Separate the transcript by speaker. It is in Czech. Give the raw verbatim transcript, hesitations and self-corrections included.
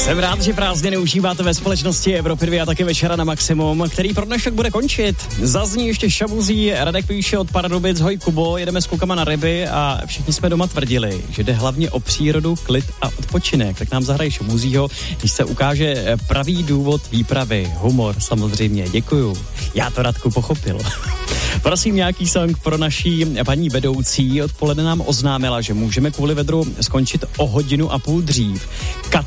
Speaker 1: Jsem rád, že prázdniny užíváte ve společnosti Evropy dvě a taky Večera na maximum, který pro dnešek bude končit. Zazní ještě Šabuzí, Radek píše od Pardubic, hoj Kubo, jedeme s klukama na ryby a všichni jsme doma tvrdili, že jde hlavně o přírodu, klid a odpočinek. Tak nám zahraje Šabuzího, když se ukáže pravý důvod výpravy. Humor samozřejmě, děkuju. Já to, Radku, pochopil. Prosím, nějaký song pro naší paní vedoucí. Odpoledne nám oznámila, že můžeme kvůli vedru skončit o hodinu a půl dřív. Kat